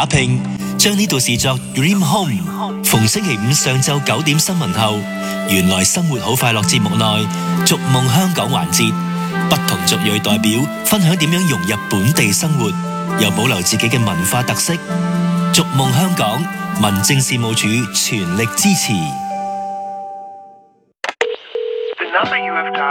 打拼，將呢度視作 Dream Home。逢星期五上晝9點新聞後，原來生活好快樂節目內逐夢香港環節，不同族裔代表分享點樣融入本地生活，又保留自己嘅文化特色。逐夢香港，民政事務處全力支持。